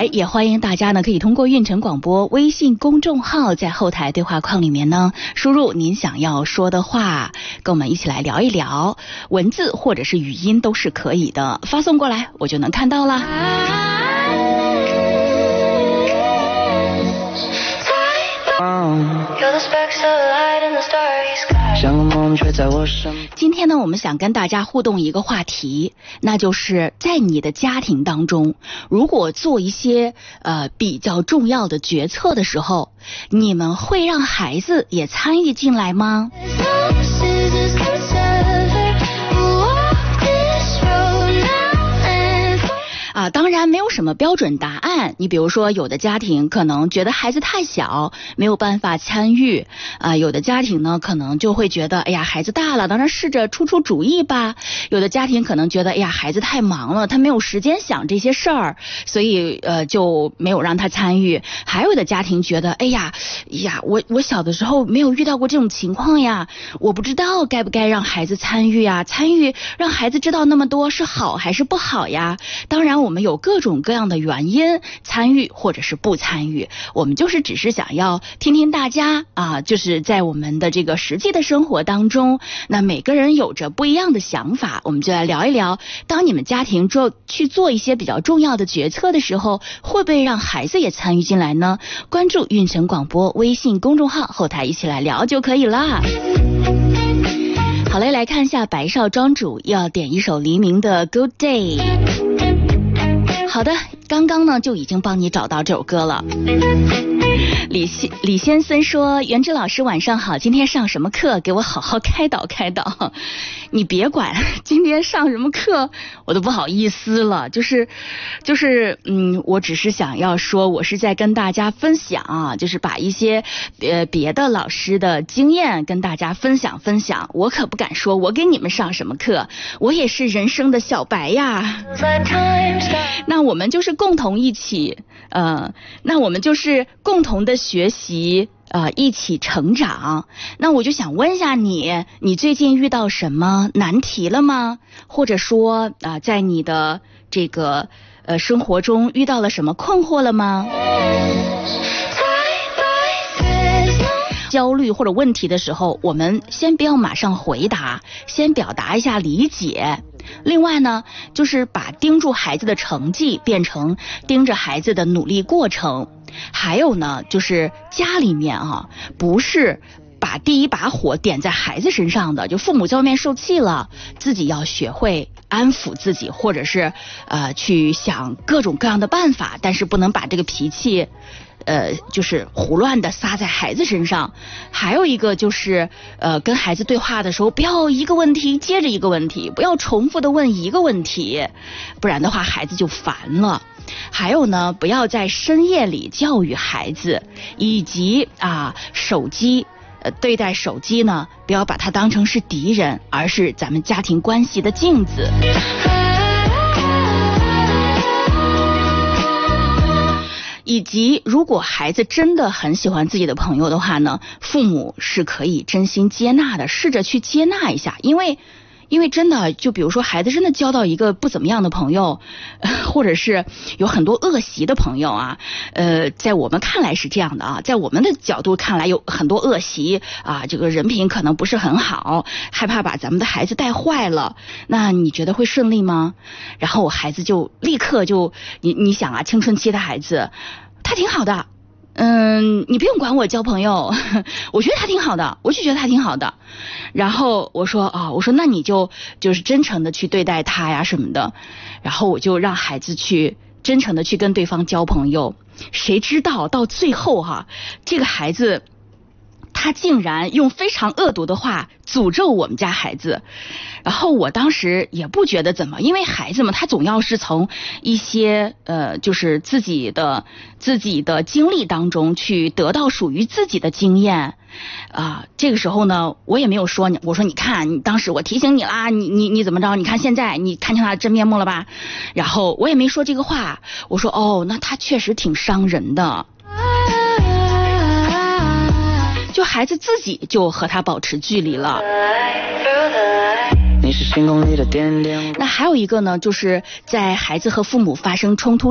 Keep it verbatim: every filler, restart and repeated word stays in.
来，也欢迎大家呢可以通过运城广播微信公众号，在后台对话框里面呢输入您想要说的话，跟我们一起来聊一聊，文字或者是语音都是可以的，发送过来我就能看到啦。今天呢，我们想跟大家互动一个话题，那就是在你的家庭当中，如果做一些呃比较重要的决策的时候，你们会让孩子也参与进来吗？啊，当然没有什么标准答案。你比如说，有的家庭可能觉得孩子太小，没有办法参与啊；有的家庭呢，可能就会觉得，哎呀，孩子大了，当然试着出出主意吧。有的家庭可能觉得，哎呀，孩子太忙了，他没有时间想这些事儿，所以呃就没有让他参与。还有的家庭觉得，哎呀，呀，我我小的时候没有遇到过这种情况呀，我不知道该不该让孩子参与呀？参与让孩子知道那么多是好还是不好呀？当然。我们有各种各样的原因参与或者是不参与，我们就是只是想要听听大家啊，就是在我们的这个实际的生活当中，那每个人有着不一样的想法，我们就来聊一聊，当你们家庭做去做一些比较重要的决策的时候，会不会让孩子也参与进来呢？关注运城广播微信公众号，后台一起来聊就可以啦。好嘞，来看一下白少庄主要点一首黎明的 Good Day。好的，刚刚呢就已经帮你找到这首歌了。李李先生说，元之老师晚上好，今天上什么课？给我好好开导开导。你别管今天上什么课，我都不好意思了。就是就是嗯，我只是想要说，我是在跟大家分享啊，就是把一些呃别的老师的经验跟大家分享分享。我可不敢说我给你们上什么课，我也是人生的小白呀。那我们就是共同一起呃，那我们就是共同的学习呃，一起成长。那我就想问一下你，你最近遇到什么难题了吗？或者说啊、呃，在你的这个呃生活中遇到了什么困惑了吗？焦虑或者问题的时候，我们先不要马上回答，先表达一下理解。另外呢，就是把盯住孩子的成绩变成盯着孩子的努力过程。还有呢，就是家里面啊，不是把第一把火点在孩子身上的，就父母在外面受气了，自己要学会安抚自己，或者是呃去想各种各样的办法，但是不能把这个脾气呃，就是胡乱的撒在孩子身上。还有一个就是呃，跟孩子对话的时候，不要一个问题接着一个问题，不要重复的问一个问题，不然的话孩子就烦了。还有呢，不要在深夜里教育孩子，以及啊手机呃对待手机呢，不要把它当成是敌人，而是咱们家庭关系的镜子。以及如果孩子真的很喜欢自己的朋友的话呢，父母是可以真心接纳的，试着去接纳一下。因为因为真的，就比如说孩子真的交到一个不怎么样的朋友，或者是有很多恶习的朋友啊，呃，在我们看来是这样的啊，在我们的角度看来有很多恶习啊，这个人品可能不是很好，害怕把咱们的孩子带坏了。那你觉得会顺利吗？然后我孩子就立刻就你你想啊，青春期的孩子他挺好的，嗯，你不用管我交朋友，我觉得他挺好的，我就觉得他挺好的。然后我说啊、哦，我说那你就就是真诚的去对待他呀什么的。然后我就让孩子去真诚的去跟对方交朋友。谁知道到最后哈、啊，这个孩子他竟然用非常恶毒的话诅咒我们家孩子。然后我当时也不觉得怎么，因为孩子嘛，他总要是从一些呃，就是自己的自己的经历当中去得到属于自己的经验啊、呃。这个时候呢，我也没有说你，我说你看，你当时我提醒你啦，你你你怎么着？你看现在你看清他的真面目了吧？然后我也没说这个话，我说哦，那他确实挺伤人的。就孩子自己就和他保持距离了。你是星空里的点点。那还有一个呢，就是在孩子和父母发生冲突